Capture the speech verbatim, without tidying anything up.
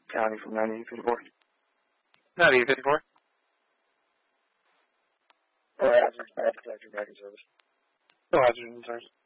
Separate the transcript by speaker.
Speaker 1: County from ninety-eight fifty-four.
Speaker 2: ninety-eight fifty-four.
Speaker 1: Oh, hazard, fire protector, backup service.
Speaker 2: No hazard in service.